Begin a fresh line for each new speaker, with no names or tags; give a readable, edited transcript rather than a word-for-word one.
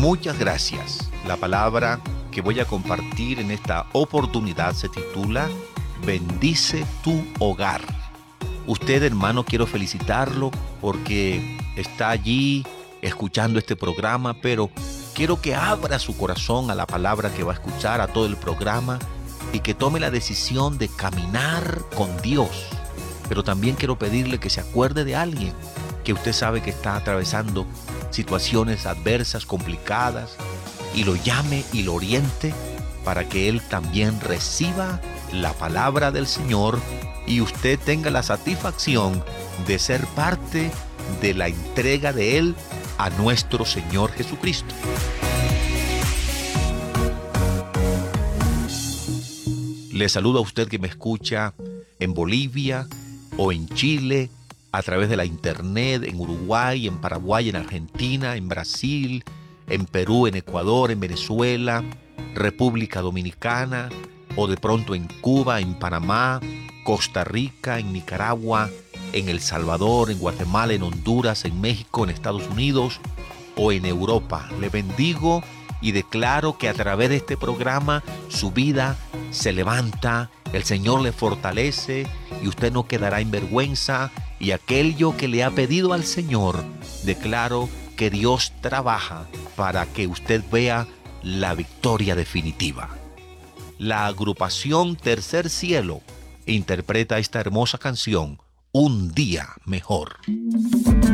Muchas gracias. La palabra que voy a compartir en esta oportunidad se titula Bendice tu hogar. Usted, hermano, quiero felicitarlo porque está allí escuchando este programa, pero quiero que abra su corazón a la palabra que va a escuchar, a todo el programa, y que tome la decisión de caminar con Dios. Pero también quiero pedirle que se acuerde de alguien que usted sabe que está atravesando situaciones adversas, complicadas, y lo llame y lo oriente para que él también reciba la palabra del Señor y usted tenga la satisfacción de ser parte de la entrega de Él a nuestro Señor Jesucristo. Le saludo a usted que me escucha en Bolivia o en Chile, a través de la internet, en Uruguay, en Paraguay, en Argentina, en Brasil, en Perú, en Ecuador, en Venezuela, República Dominicana, o de pronto en Cuba, en Panamá, Costa Rica, en Nicaragua, en El Salvador, en Guatemala, en Honduras, en México, en Estados Unidos o en Europa. Le bendigo y declaro que a través de este programa su vida se levanta, el Señor le fortalece y usted no quedará en vergüenza. Y aquello que le ha pedido al Señor, declaro que Dios trabaja para que usted vea la victoria definitiva. La agrupación Tercer Cielo interpreta esta hermosa canción, Un Día Mejor.